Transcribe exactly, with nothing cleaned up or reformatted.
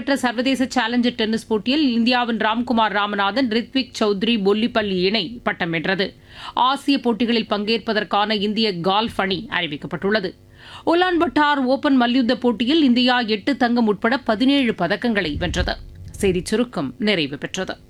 நடைபெற்ற சர்வதேச challenger tennis போட்டியில் இந்தியாவின் ராம்குமார் ராமநாதன், ரித்விக் சௌத்ரி பொல்லிப்பள்ளி இணை பட்டம் வென்றது. ஆசிய போட்டிகளில் பங்கேற்பதற்கான இந்திய கால்ஃப் அணி அறிவிக்கப்பட்டுள்ளது. உலான் பட்டார் ஓபன் மல்யுத்த போட்டியில் இந்தியா எட்டு தங்கம் உட்பட பதினேழு பதக்கங்களை வென்றது. செய்திச் சுருக்கம் நிறைவு பெற்றது.